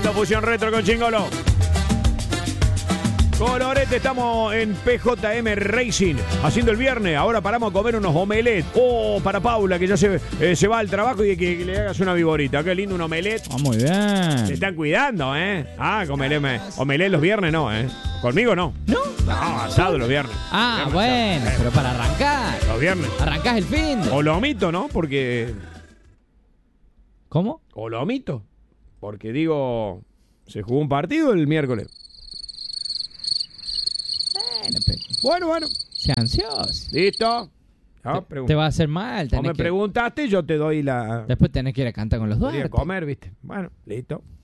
Temazo, fusión retro con Chingolo. Colorete, estamos en PJM Racing, haciendo el viernes. Ahora paramos a comer unos omelets. Oh, para Paula, que ya se va al trabajo y que le hagas una viborita. Qué lindo un omelet. Ah, muy bien. Se están cuidando, ¿eh? Ah, omelet los viernes no, ¿eh? Conmigo no. ¿No? No, asado los viernes. Ah, Viernes, bueno, asado. pero para arrancar. Los viernes. Arrancás el fin. O lo omito, ¿no? Porque... ¿Cómo? O lo omito. Porque digo, se jugó un partido el miércoles. Bueno. Sea ansioso. ¿Listo? No, Te va a hacer mal. O me preguntaste, yo te doy la... Después tenés que ir a cantar con los Quería duertes. comer, ¿viste? Bueno, listo.